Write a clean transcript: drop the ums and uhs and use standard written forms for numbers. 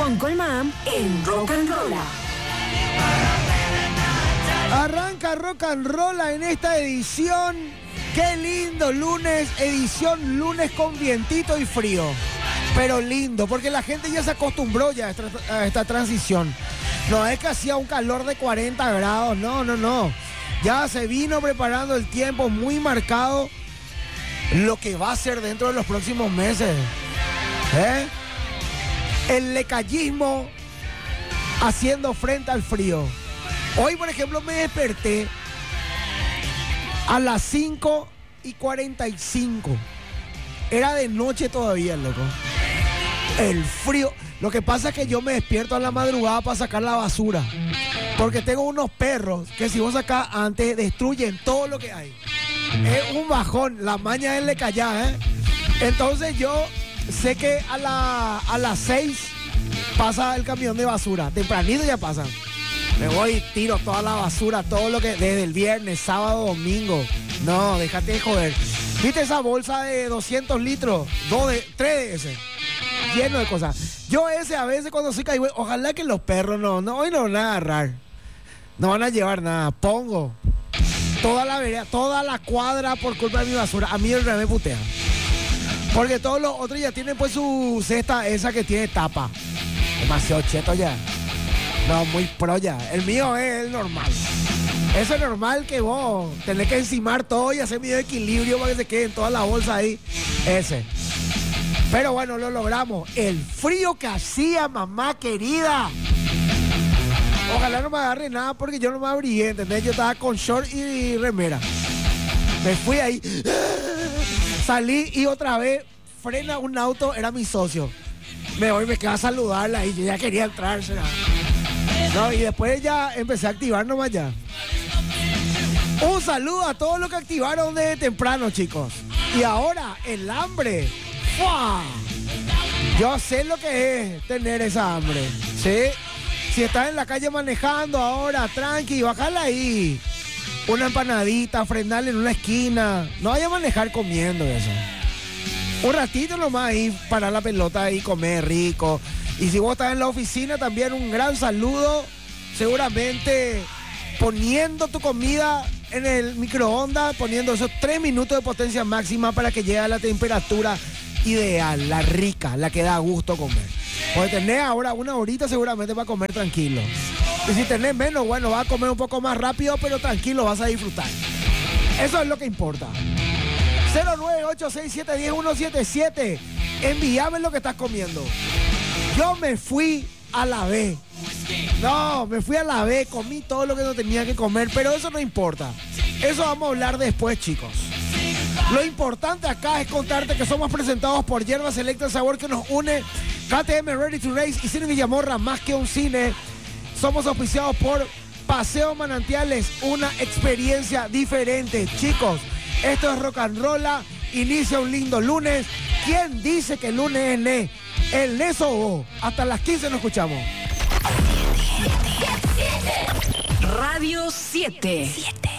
con Colmán en Rock and Rolla. Arranca Rock and Rolla en esta edición. Qué lindo lunes, edición lunes con vientito y frío. Pero lindo, porque la gente ya se acostumbró ya a esta transición. No es que hacía un calor de 40 grados, no. Ya se vino preparando el tiempo muy marcado lo que va a ser dentro de los próximos meses. El lecallismo haciendo frente al frío. Hoy, por ejemplo, me desperté a las 5:45. Era de noche todavía, loco. El frío. Lo que pasa es que yo me despierto a la madrugada para sacar la basura. Porque tengo unos perros que si vos sacás antes destruyen todo lo que hay. Es un bajón. La maña es lecallá, Entonces yo sé que a las 6 pasa el camión de basura. Tempranito ya pasa. Me voy y tiro toda la basura, todo lo que desde el viernes, sábado, domingo. No, déjate de joder. ¿Viste esa bolsa de 200 litros? 3 de ese. Lleno de cosas. Yo ese a veces cuando soy caído, ojalá que los perros hoy no van a agarrar. No van a llevar nada. Pongo toda la vereda, toda la cuadra por culpa de mi basura. A mí el revés me putea. Porque todos los otros ya tienen pues su cesta esa que tiene tapa. Demasiado cheto ya. No, muy pro ya. El mío es el normal. Eso es normal que vos tenés que encimar todo y hacer medio equilibrio para que se queden toda la bolsa ahí. Ese. Pero bueno, lo logramos. El frío que hacía, mamá querida. Ojalá no me agarre nada porque yo no me abrigué, ¿entendés? Yo estaba con short y remera. Me fui ahí. Salí y otra vez frena un auto, era mi socio. Me voy, me quedé a saludarla y yo ya quería entrar. No, y después ya empecé a activar nomás ya. Un saludo a todos los que activaron desde temprano, chicos. Y ahora, el hambre. ¡Fua! Yo sé lo que es tener esa hambre, ¿sí? Si estás en la calle manejando ahora, tranqui, bájala ahí. Una empanadita, frenarle en una esquina. No vaya a manejar comiendo eso. Un ratito nomás ahí, parar la pelota y comer rico. Y si vos estás en la oficina, también un gran saludo. Seguramente poniendo tu comida en el microondas, poniendo esos 3 minutos de potencia máxima para que llegue a la temperatura ideal, la rica, la que da gusto comer. Porque tenés ahora una horita seguramente para comer tranquilo. Y si tenés menos, bueno, vas a comer un poco más rápido, pero tranquilo, vas a disfrutar. Eso es lo que importa. 0986710177. Envíame lo que estás comiendo. Yo me fui a la B. No, me fui a la B, comí todo lo que no tenía que comer, pero eso no importa. Eso vamos a hablar después, chicos. Lo importante acá es contarte que somos presentados por Hierbas Selecta, el sabor que nos une. KTM Ready to Race y Cine Villamorra, más que un cine. Somos auspiciados por Paseo Manantiales, una experiencia diferente. Chicos, esto es Rock and Rolla. Inicia un lindo lunes. ¿Quién dice que el lunes es Ne? El Neso O. Hasta las 15 nos escuchamos. Radio 7.